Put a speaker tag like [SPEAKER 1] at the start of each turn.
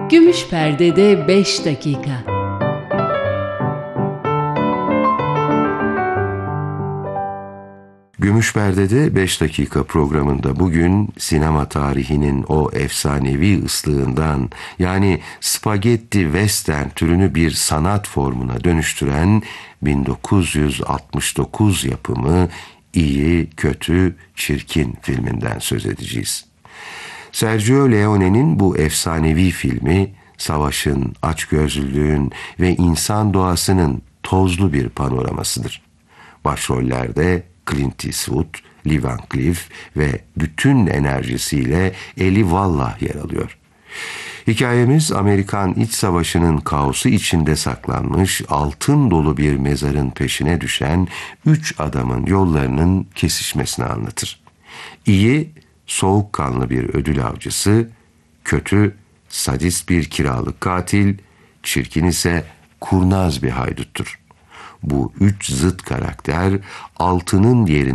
[SPEAKER 1] Gümüş Perde'de 5 dakika.
[SPEAKER 2] Gümüş Perde'de 5 dakika programında bugün sinema tarihinin o efsanevi ıslığından, yani spagetti western türünü bir sanat formuna dönüştüren 1969 yapımı İyi, Kötü, Çirkin filminden söz edeceğiz. Sergio Leone'nin bu efsanevi filmi, savaşın, açgözlülüğün ve insan doğasının tozlu bir panoramasıdır. Başrollerde Clint Eastwood, Lee Van Cleef ve bütün enerjisiyle Eli Wallach yer alıyor. Hikayemiz Amerikan İç Savaşı'nın kaosu içinde saklanmış, altın dolu bir mezarın peşine düşen 3 adamın yollarının kesişmesini anlatır. İyi, soğukkanlı bir ödül avcısı; kötü, sadist bir kiralık katil; çirkin ise kurnaz bir hayduttur. Bu 3 zıt karakter altının yerini